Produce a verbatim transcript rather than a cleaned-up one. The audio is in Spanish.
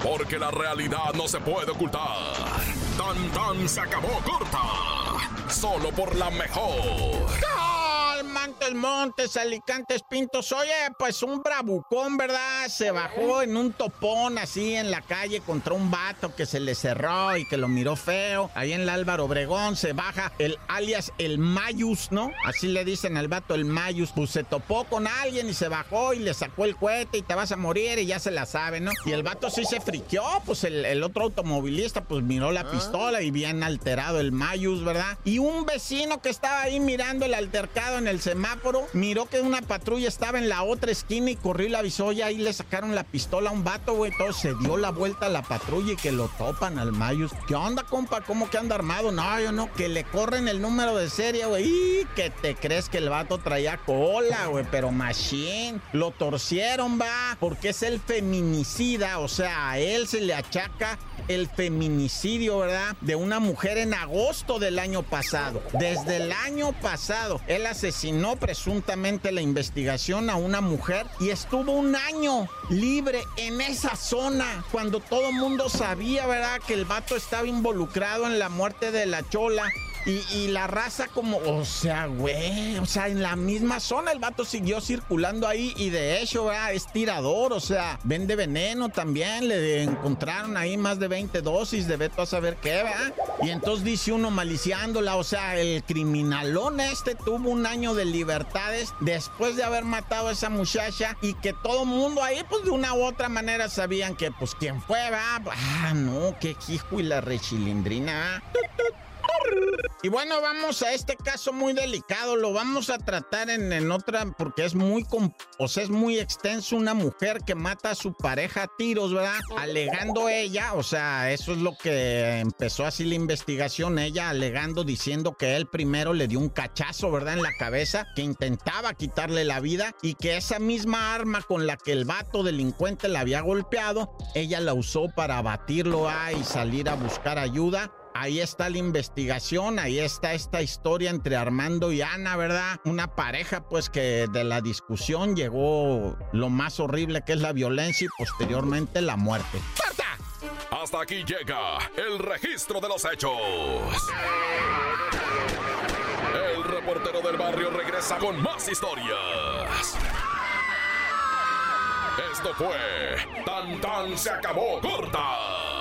porque la realidad no se puede ocultar. Tan Tan se acabó corta, solo por la mejor. Montes, Montes, Alicantes, Pintos. Oye, pues un bravucón, ¿verdad? Se bajó en un topón así en la calle contra un vato que se le cerró y que lo miró feo. Ahí en el Álvaro Obregón se baja el alias el Mayus, ¿no? Así le dicen al vato el Mayus. Pues se topó con alguien y se bajó y le sacó el cohete y te vas a morir y ya se la sabe, ¿no? Y el vato sí se friqueó, pues el, el otro automovilista pues miró la pistola y bien alterado el Mayus, ¿verdad? Y un vecino que estaba ahí mirando el altercado en el semáforo, miró que una patrulla estaba en la otra esquina y corrió y la avisó, y ahí le sacaron la pistola a un vato, güey. Todo se dio la vuelta a la patrulla y que lo topan al Mayus. ¿Qué onda, compa? ¿Cómo que anda armado? No, yo no, que le corren el número de serie, güey. Y que te crees que el vato traía cola, güey, pero machine. Lo torcieron, va, porque es el feminicida, o sea, a él se le achaca el feminicidio, ¿verdad? De una mujer en agosto del año pasado. Desde el año pasado, él asesinó presuntamente la investigación a una mujer y estuvo un año libre en esa zona cuando todo el mundo sabía, ¿verdad?, que el vato estaba involucrado en la muerte de la chola. Y, y la raza como, o sea, güey, o sea, en la misma zona el vato siguió circulando ahí y de hecho, ¿verdad?, es tirador, o sea, vende veneno también, le encontraron ahí más de veinte dosis de veto a saber qué, ¿verdad? Y entonces dice uno maliciándola, o sea, el criminalón este tuvo un año de libertades después de haber matado a esa muchacha y que todo el mundo ahí, pues de una u otra manera sabían que, pues, quién fue, ¿verdad? Ah, no, qué hijo y la rechilindrina, ¿verdad? Y bueno, vamos a este caso muy delicado, lo vamos a tratar en, en otra, porque es muy, o sea, es muy extenso. Una mujer que mata a su pareja a tiros, ¿verdad? Alegando ella, o sea, eso es lo que empezó así la investigación, ella alegando, diciendo que él primero le dio un cachazo, ¿verdad?, en la cabeza, que intentaba quitarle la vida y que esa misma arma con la que el vato delincuente la había golpeado, ella la usó para abatirlo, ah, y salir a buscar ayuda. Ahí está la investigación, ahí está esta historia entre Armando y Ana, ¿verdad? Una pareja, pues, que de la discusión llegó lo más horrible, que es la violencia y posteriormente la muerte. ¡Corta! Hasta aquí llega el registro de los hechos. El reportero del barrio regresa con más historias. Esto fue Tan Tan se acabó corta.